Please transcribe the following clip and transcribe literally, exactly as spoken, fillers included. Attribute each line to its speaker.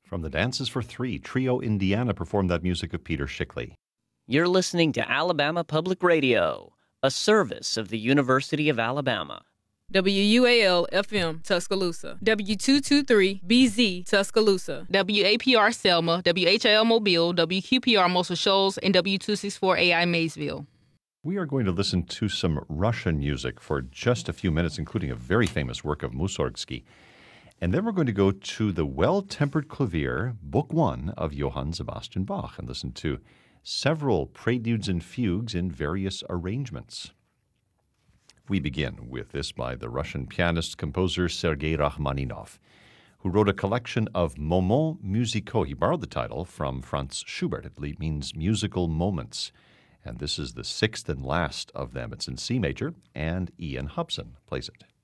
Speaker 1: From the Dances for Three, Trio Indiana performed that music of Peter Shickley.
Speaker 2: You're listening to Alabama Public Radio, a service of the University of Alabama.
Speaker 3: W U A L F M Tuscaloosa, W two twenty-three B Z Tuscaloosa,
Speaker 4: W A P R Selma, W H I L Mobile, W Q P R Muscle Shoals, and W two sixty-four A I Maysville.
Speaker 1: We are going to listen to some Russian music for just a few minutes, including a very famous work of Mussorgsky. And then we're going to go to the Well-Tempered Clavier, Book One of Johann Sebastian Bach, and listen to several preludes and fugues in various arrangements. We begin with this by the Russian pianist-composer Sergei Rachmaninoff, who wrote a collection of Moments musicaux. He borrowed the title from Franz Schubert. It means musical moments. And this is the sixth and last of them. It's in C major, and Ian Hobson plays it.